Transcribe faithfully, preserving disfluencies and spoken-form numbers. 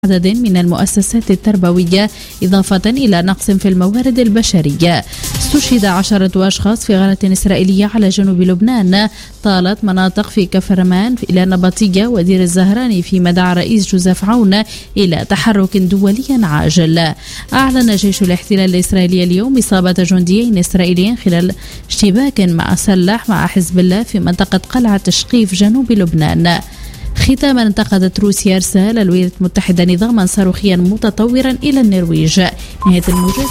عدد من المؤسسات التربوية إضافة إلى نقص في الموارد البشرية. استشهد عشرة أشخاص في غارة إسرائيلية على جنوب لبنان طالت مناطق في كفرمان إلى نبطية ودير الزهراني، فيما دعا الرئيس جوزيف عون إلى تحرك دولي عاجل. أعلن جيش الاحتلال الإسرائيلي اليوم إصابة جنديين إسرائيليين خلال اشتباك مع سلاح مع حزب الله في منطقة قلعة شقيف جنوب لبنان. ختاما، انتقدت روسيا إرسال الولايات المتحدة نظاما صاروخيا متطورا إلى النرويج. نهاية الموجز.